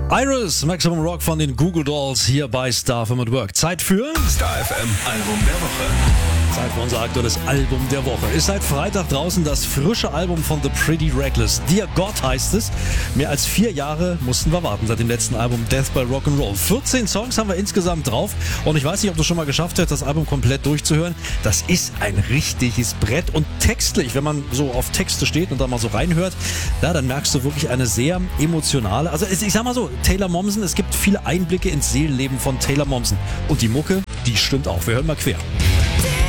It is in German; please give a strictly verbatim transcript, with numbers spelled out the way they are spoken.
Iris, Maximum Rock von den Google Dolls hier bei Star F M at Work. Zeit für Star F M Album der Woche. Zeit für unser aktuelles Album der Woche. Ist seit Freitag draußen das frische Album von The Pretty Reckless. Dear God heißt es. Mehr als vier Jahre mussten wir warten seit dem letzten Album Death by Rock'n'Roll. vierzehn Songs haben wir insgesamt drauf. Und ich weiß nicht, ob du schon mal geschafft hast, das Album komplett durchzuhören. Das ist ein richtiges Brett. Und textlich, wenn man so auf Texte steht und da mal so reinhört, ja, dann merkst du wirklich eine sehr emotionale, also ich sag mal so, Taylor Momsen, es gibt viele Einblicke ins Seelenleben von Taylor Momsen. Und die Mucke, die stimmt auch. Wir hören mal quer.